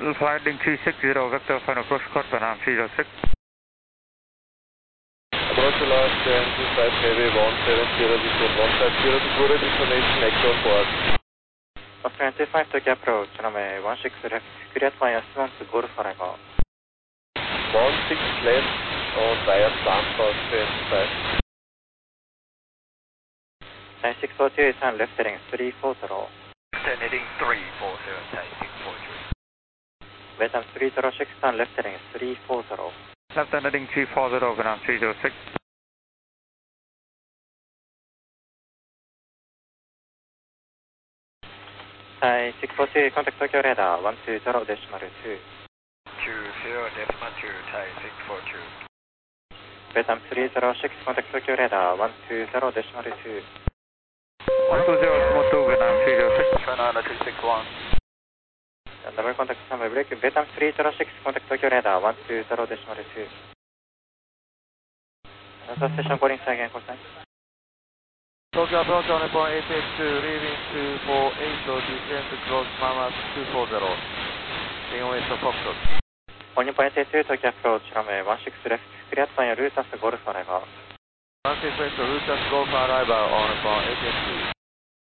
Landing 260, Vector final cross cut, Panam 306. Approach last 25 heavy 170, 150 to go destination Echo forward. Australian 25 Tokyo approach, runway 16 left, clear to minus 1 to Golf arrival. 16 left on dial stamp for 25. 9642 turn left heading 340. Turn heading 340, Thai 642. Vietnam 306 turn left heading 340. Left heading 340, Panam 306. Thai 642 contact Tokyo radar 120 decimal 2. 20 decimal 2, Thai 642. Vietnam 306 contact Tokyo radar 120 decimal 2. 120, Vietnam 306. China 261. Double contact runway break, Vietnam 306 contact Tokyo radar 120 decimal 2. Another station calling again, call sign. Tokyo approach on point 882, leaving 248, descend to close Mama 240. In west of Foxtrot. On your point 82, Tokyo approach, runway 16 left, clear to your route as Golf arrival. 16 west, Lutas Golf arrival on point 882.